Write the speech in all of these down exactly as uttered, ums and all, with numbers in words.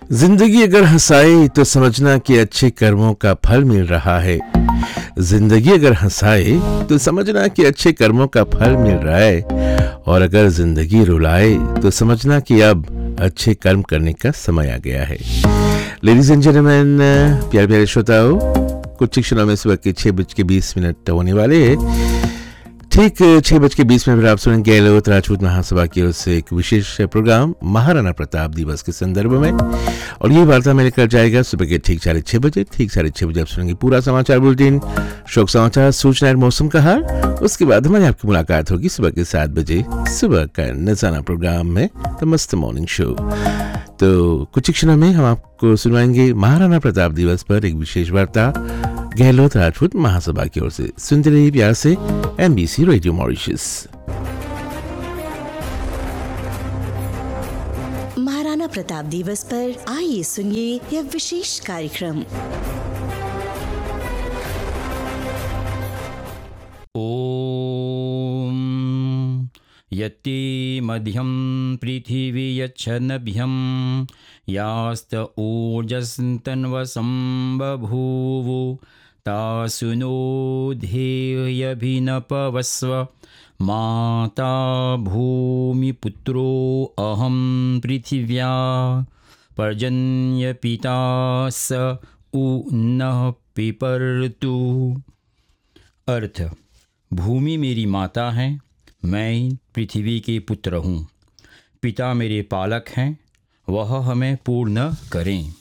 जिंदगी अगर हंसाए तो समझना कि अच्छे कर्मों का फल मिल रहा है। जिंदगी अगर हंसाए तो समझना कि अच्छे कर्मों का फल मिल रहा है, और अगर जिंदगी रुलाए तो समझना कि अब अच्छे कर्म करने का समय आ गया है। लेडीज एंड जेंटलमैन, प्यारे प्यारे श्रोताओं, कुछ ही क्षणों में सुबह के छह बज के बीस मिनट होने वाले हैं। ठीक छह बज के बीस मिनट पर आप सुनेंगे गहलोत राजपूत महासभा की ओर से एक विशेष प्रोग्राम महाराणा प्रताप दिवस के संदर्भ में, और ये वार्ता में लेकर जाएगा सुबह के ठीक साढ़े छह बजे। ठीक साढ़े छह बजे आप सुनेंगे पूरा समाचार बुलेटिन, शोक समाचार, सूचना और मौसम का हाल। उसके बाद हमारी आपकी मुलाकात होगी सुबह के सात बजे सुबह का नजाना प्रोग्राम में, द मस्त मॉर्निंग शो। तो कुछ ही क्षणों में हम आपको सुनवाएंगे महाराणा प्रताप दिवस पर एक विशेष वार्ता गहलोत राजपूत महासभा की ओर से। सुनते रहिए प्यार से MBC radio Mauritius. Maharana Pratap दिवस पर आइए सुनिए यह विशेष कार्यक्रम। ओम यति मध्यम पृथिवी यच्छनभ्यं यास्त ऊर्जस्तन्वसं बभूवु तासुनो धेयभिनपवस्व माता भूमिपुत्रो अहं पृथिव्या पर्जन्यपिता स उ नः पिपर्तु। अर्थ: भूमि मेरी माता है, मैं पृथ्वी के पुत्र हूँ। पिता मेरे पालक हैं, वह हमें पूर्ण करें।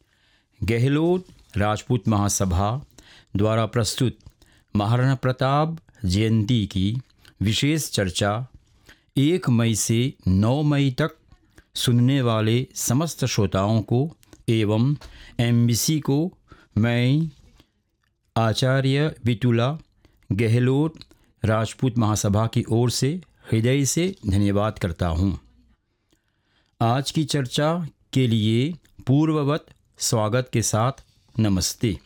गहलोत राजपूत महासभा द्वारा प्रस्तुत महाराणा प्रताप जयंती की विशेष चर्चा एक मई से नौ मई तक सुनने वाले समस्त श्रोताओं को एवं एमबीसी को मैं आचार्य बितुला गहलोत राजपूत महासभा की ओर से हृदय से धन्यवाद करता हूँ। आज की चर्चा के लिए पूर्ववत स्वागत के साथ नमस्ते।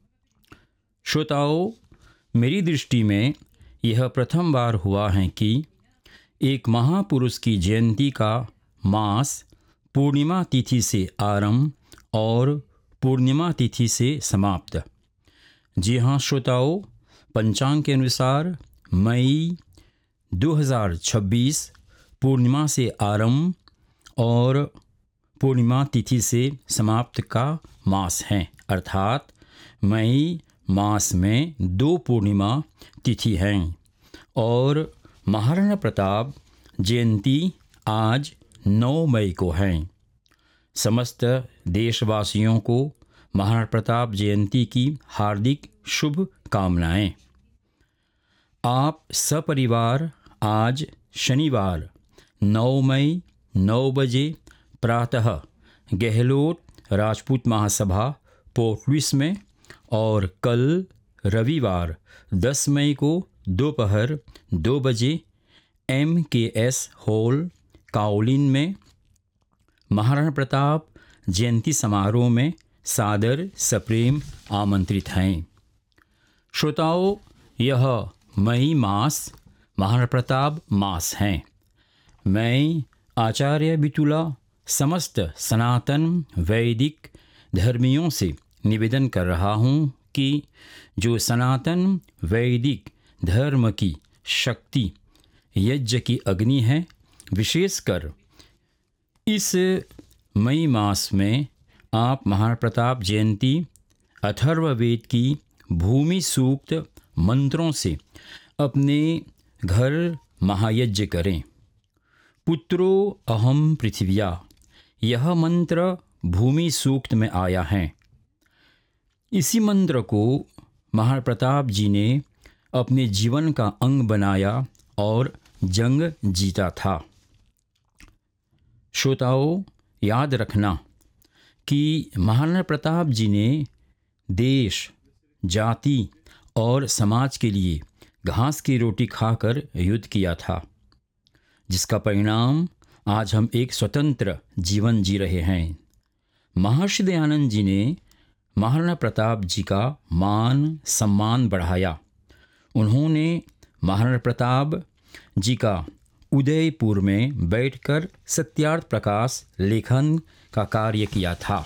श्रोताओं, मेरी दृष्टि में यह प्रथम बार हुआ है कि एक महापुरुष की जयंती का मास पूर्णिमा तिथि से आरंभ और पूर्णिमा तिथि से समाप्त। जी हाँ श्रोताओं, पंचांग के अनुसार मई दो हज़ार छब्बीस पूर्णिमा से आरंभ और पूर्णिमा तिथि से समाप्त का मास है, अर्थात मई मास में दो पूर्णिमा तिथि हैं और महाराणा प्रताप जयंती आज नौ मई को है। समस्त देशवासियों को महाराणा प्रताप जयंती की हार्दिक शुभ कामनाएं। आप सपरिवार आज शनिवार नौ मई नौ बजे प्रातः गहलोत राजपूत महासभा पोर्ट लुइस में और कल रविवार दस मई को दोपहर दो बजे एम के एस हॉल काओलिन में महाराणा प्रताप जयंती समारोह में सादर सप्रेम आमंत्रित हैं। श्रोताओं, यह मई मास महाराणा प्रताप मास हैं। मैं आचार्य बितुला समस्त सनातन वैदिक धर्मियों से निवेदन कर रहा हूँ कि जो सनातन वैदिक धर्म की शक्ति यज्ञ की अग्नि है, विशेषकर इस मई मास में आप महाराणा प्रताप जयंती अथर्ववेद की भूमि सूक्त मंत्रों से अपने घर महायज्ञ करें। पुत्रो अहम पृथिव्या, यह मंत्र भूमि सूक्त में आया है। इसी मंत्र को महाराणा प्रताप जी ने अपने जीवन का अंग बनाया और जंग जीता था। श्रोताओं, याद रखना कि महाराणा प्रताप जी ने देश, जाति और समाज के लिए घास की रोटी खाकर युद्ध किया था, जिसका परिणाम आज हम एक स्वतंत्र जीवन जी रहे हैं। महर्षि दयानंद जी ने महाराणा प्रताप जी का मान सम्मान बढ़ाया। उन्होंने महाराणा प्रताप जी का उदयपुर में बैठकर सत्यार्थ प्रकाश लेखन का कार्य किया था।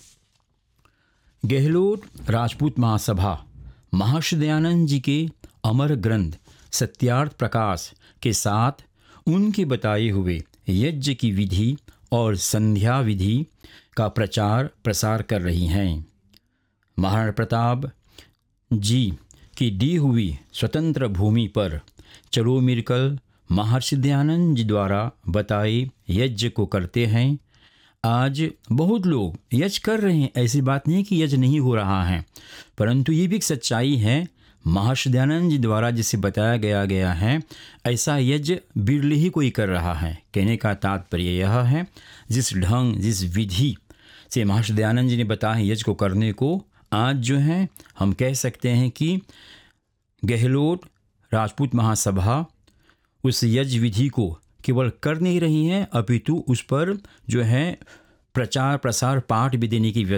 गहलोत राजपूत महासभा महर्षि दयानंद जी के अमर ग्रंथ सत्यार्थ प्रकाश के साथ उनके बताए हुए यज्ञ की विधि और संध्या विधि का प्रचार प्रसार कर रही हैं। महाराणा प्रताप जी की दी हुई स्वतंत्र भूमि पर चलो मिलकर महर्षि दयानंद जी द्वारा बताए यज्ञ को करते हैं। आज बहुत लोग यज्ञ कर रहे हैं, ऐसी बात नहीं कि यज्ञ नहीं हो रहा है, परंतु ये भी एक सच्चाई है। महर्षि दयानंद जी द्वारा जिसे बताया गया गया है ऐसा यज्ञ बिरले ही कोई कर रहा है। कहने का तात्पर्य यह है, जिस ढंग जिस विधि से महर्षि दयानंद जी ने बताया यज्ञ को करने को, आज जो है हम कह सकते हैं कि गहलोत राजपूत महासभा उस यज्ञ विधि को केवल कर नहीं रही है, अपितु उस पर जो है प्रचार प्रसार पाठ भी देने की व्यवस्था